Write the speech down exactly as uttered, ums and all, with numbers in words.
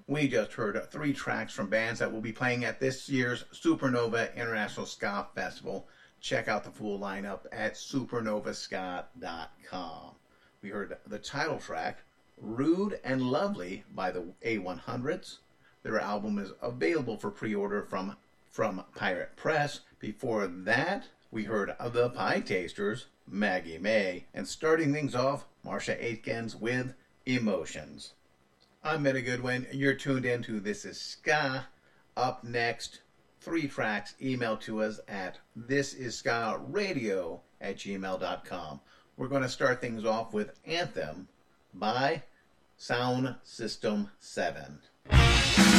We just heard three tracks from bands that will be playing at this year's Supernova International Ska Festival. Check out the full lineup at supernova ska dot com. We heard the title track, Rude and Lovely, by the A one hundreds. Their album is available for pre-order from, from Pirate Press. Before that, we heard The Pie Tasters, Maggie May. And starting things off, Marsha Aitkins with Emotions. I'm Meta Goodwin. You're tuned in to This Is Ska. Up next, three tracks emailed to us at thisisskaradio at gmail dot com. We're going to start things off with Anthem by Sound System seven.